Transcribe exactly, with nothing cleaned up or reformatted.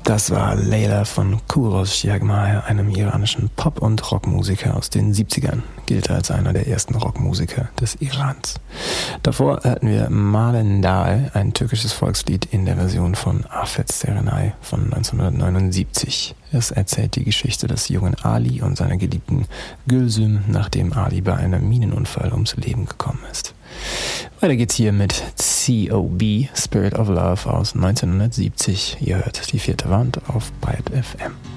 Das war Layla von Kourosh Jagmaya, einem iranischen Pop- und Rockmusiker aus den siebzigern. Gilt als einer der ersten Rockmusiker des Irans. Davor hatten wir Malen Dae, ein türkisches Volkslied in der Version von Afet Serenay von neunzehnhundertneunundsiebzig. Es erzählt die Geschichte des jungen Ali und seiner geliebten Gülsüm, nachdem Ali bei einem Minenunfall ums Leben gekommen ist. Weiter geht's hier mit C O B, Spirit of Love aus neunzehnhundertsiebzig. Ihr hört die vierte Wand auf Byte F M.